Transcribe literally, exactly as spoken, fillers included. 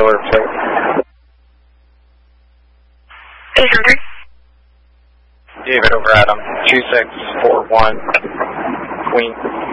boiler plate. eight hundred. David over Adam, two six four one, Queen.